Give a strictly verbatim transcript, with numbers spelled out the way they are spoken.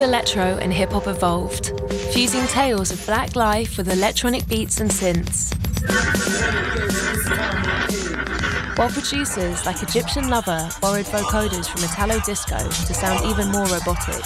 Electro and hip-hop evolved, fusing tales of black life with electronic beats and synths. While producers like Egyptian Lover borrowed vocoders from Italo Disco to sound even more robotic.